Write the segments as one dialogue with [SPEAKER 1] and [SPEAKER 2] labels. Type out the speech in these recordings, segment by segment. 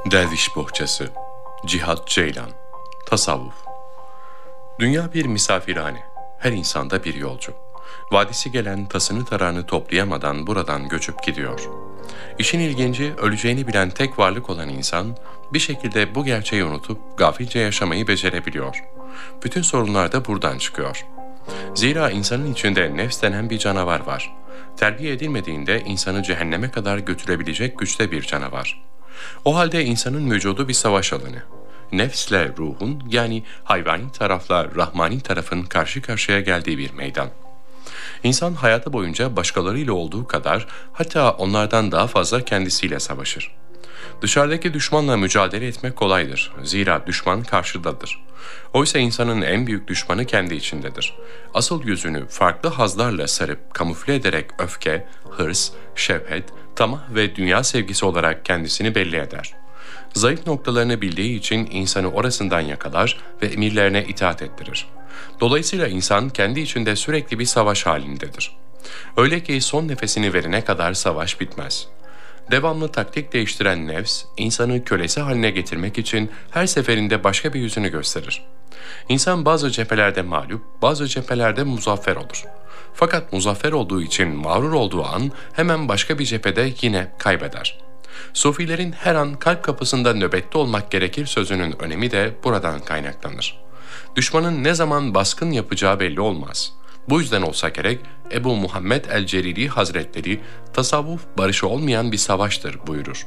[SPEAKER 1] Derviş Bohçası, Cihat Ceylan, Tasavvuf. Dünya bir misafirhane, her insanda bir yolcu. Vadisi gelen tasını tarağını toplayamadan buradan göçüp gidiyor. İşin ilginci, öleceğini bilen tek varlık olan insan, bir şekilde bu gerçeği unutup gafilce yaşamayı becerebiliyor. Bütün sorunlar da buradan çıkıyor. Zira insanın içinde nefs denen bir canavar var. Terbiye edilmediğinde insanı cehenneme kadar götürebilecek güçte bir canavar. O halde insanın vücudu bir savaş alanı. Nefsle ruhun, yani hayvani tarafla rahmani tarafın karşı karşıya geldiği bir meydan. İnsan hayatı boyunca başkalarıyla olduğu kadar, hatta onlardan daha fazla kendisiyle savaşır. Dışarıdaki düşmanla mücadele etmek kolaydır. Zira düşman karşıdadır. Oysa insanın en büyük düşmanı kendi içindedir. Asıl yüzünü farklı hazlarla sarıp kamufle ederek öfke, hırs, şevhet, tamah ve dünya sevgisi olarak kendisini belli eder. Zayıf noktalarını bildiği için insanı orasından yakalar ve emirlerine itaat ettirir. Dolayısıyla insan kendi içinde sürekli bir savaş halindedir. Öyle ki son nefesini verene kadar savaş bitmez. Devamlı taktik değiştiren nefs, insanı kölesi haline getirmek için her seferinde başka bir yüzünü gösterir. İnsan bazı cephelerde mağlup, bazı cephelerde muzaffer olur. Fakat muzaffer olduğu için mağrur olduğu an hemen başka bir cephede yine kaybeder. Sufilerin her an kalp kapısında nöbette olmak gerekir sözünün önemi de buradan kaynaklanır. Düşmanın ne zaman baskın yapacağı belli olmaz. Bu yüzden olsa gerek Ebu Muhammed el-Ceriri Hazretleri tasavvuf barışı olmayan bir savaştır buyurur.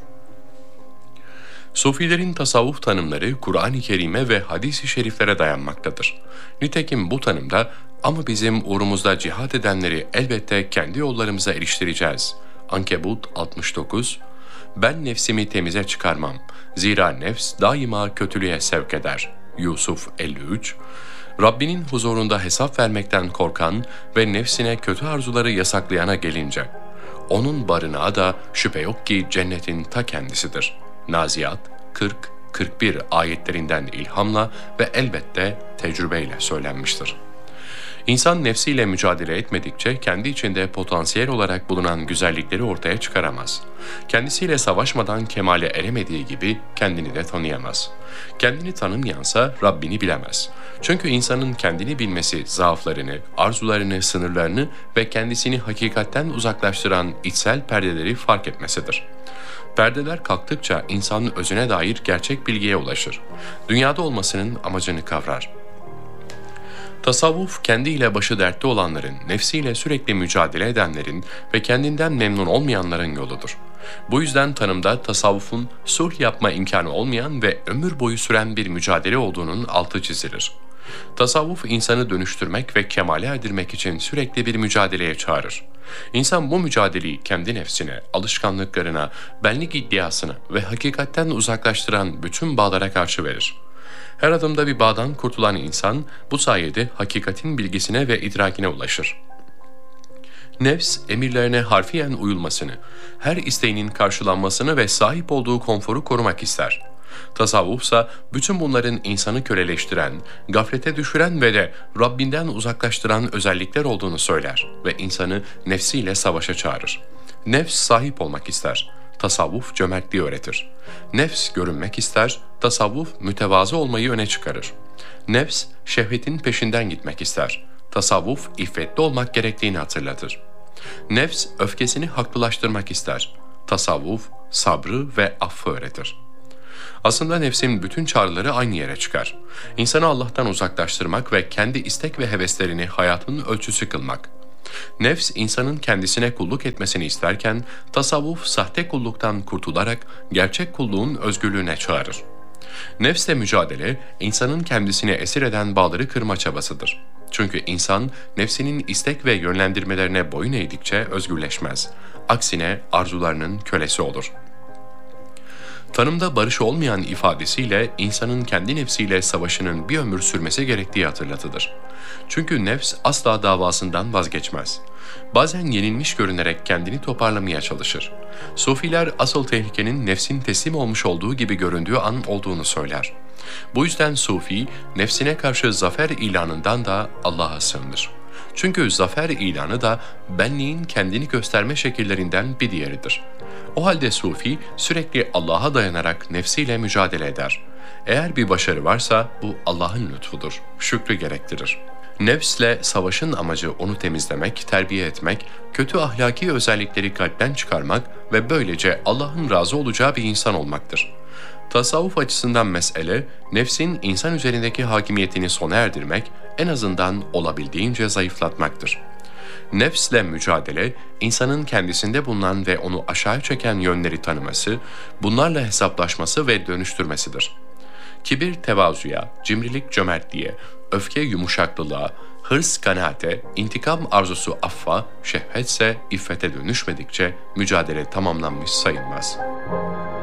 [SPEAKER 1] Sufilerin tasavvuf tanımları Kur'an-ı Kerim'e ve hadis-i şeriflere dayanmaktadır. Nitekim bu tanımda ama bizim uğrumuzda cihat edenleri elbette kendi yollarımıza eriştireceğiz. Ankebut 69. Ben nefsimi temize çıkarmam. Zira nefs daima kötülüğe sevk eder. Yusuf 53. Rabbinin huzurunda hesap vermekten korkan ve nefsine kötü arzuları yasaklayana gelince, onun barınağı da şüphe yok ki cennetin ta kendisidir. Naziyat 40-41 ayetlerinden ilhamla ve elbette tecrübeyle söylenmiştir. İnsan nefsiyle mücadele etmedikçe kendi içinde potansiyel olarak bulunan güzellikleri ortaya çıkaramaz. Kendisiyle savaşmadan kemale eremediği gibi kendini de tanıyamaz. Kendini tanımayansa Rabbini bilemez. Çünkü insanın kendini bilmesi zaaflarını, arzularını, sınırlarını ve kendisini hakikatten uzaklaştıran içsel perdeleri fark etmesidir. Perdeler kalktıkça insanın özüne dair gerçek bilgiye ulaşır. Dünyada olmasının amacını kavrar. Tasavvuf, kendiyle başı dertte olanların, nefsiyle sürekli mücadele edenlerin ve kendinden memnun olmayanların yoludur. Bu yüzden tanımda tasavvufun sulh yapma imkanı olmayan ve ömür boyu süren bir mücadele olduğunun altı çizilir. Tasavvuf insanı dönüştürmek ve kemale erdirmek için sürekli bir mücadeleye çağırır. İnsan bu mücadeleyi kendi nefsine, alışkanlıklarına, benlik iddiasına ve hakikatten uzaklaştıran bütün bağlara karşı verir. Her adımda bir bağdan kurtulan insan bu sayede hakikatin bilgisine ve idrakine ulaşır. Nefs, emirlerine harfiyen uyulmasını, her isteğinin karşılanmasını ve sahip olduğu konforu korumak ister. Tasavvufsa bütün bunların insanı köleleştiren, gaflete düşüren ve de Rabbinden uzaklaştıran özellikler olduğunu söyler ve insanı nefsiyle savaşa çağırır. Nefs sahip olmak ister. Tasavvuf cömertliği öğretir. Nefs görünmek ister, tasavvuf mütevazı olmayı öne çıkarır. Nefs şehvetin peşinden gitmek ister. Tasavvuf iffetli olmak gerektiğini hatırlatır. Nefs öfkesini haklılaştırmak ister. Tasavvuf sabrı ve affı öğretir. Aslında nefsin bütün çağrıları aynı yere çıkar. İnsanı Allah'tan uzaklaştırmak ve kendi istek ve heveslerini hayatının ölçüsü kılmak. Nefs insanın kendisine kulluk etmesini isterken tasavvuf sahte kulluktan kurtularak gerçek kulluğun özgürlüğüne çağırır. Nefsle mücadele insanın kendisine esir eden bağları kırma çabasıdır. Çünkü insan nefsinin istek ve yönlendirmelerine boyun eğdikçe özgürleşmez. Aksine arzularının kölesi olur. Tanımda barış olmayan ifadesiyle insanın kendi nefsiyle savaşının bir ömür sürmesi gerektiği hatırlatılır. Çünkü nefs asla davasından vazgeçmez. Bazen yenilmiş görünerek kendini toparlamaya çalışır. Sufiler asıl tehlikenin nefsin teslim olmuş olduğu gibi göründüğü an olduğunu söyler. Bu yüzden Sufi, nefsine karşı zafer ilanından da Allah'a sığınır. Çünkü zafer ilanı da benliğin kendini gösterme şekillerinden bir diğeridir. O halde Sufi sürekli Allah'a dayanarak nefsiyle mücadele eder. Eğer bir başarı varsa bu Allah'ın lütfudur, şükrü gerektirir. Nefsle savaşın amacı onu temizlemek, terbiye etmek, kötü ahlaki özellikleri kalpten çıkarmak ve böylece Allah'ın razı olacağı bir insan olmaktır. Tasavvuf açısından mesele, nefsin insan üzerindeki hakimiyetini sona erdirmek, en azından olabildiğince zayıflatmaktır. Nefsle mücadele, insanın kendisinde bulunan ve onu aşağı çeken yönleri tanıması, bunlarla hesaplaşması ve dönüştürmesidir. Kibir tevazuya, cimrilik cömertliğe, öfke yumuşaklılığa, hırs kanaate, intikam arzusu affa, şehvetse iffete dönüşmedikçe mücadele tamamlanmış sayılmaz.''